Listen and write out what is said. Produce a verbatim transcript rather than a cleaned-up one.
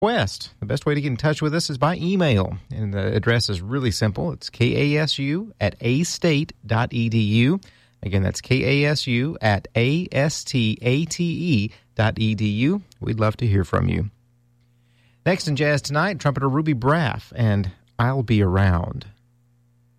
West. The best way to get in touch with us is by email, and the address is really simple. It's kasu at astate.edu. Again, that's kasu at astate dot edu. We'd love to hear from you. Next in Jazz Tonight, trumpeter Ruby Braff and I'll Be Around.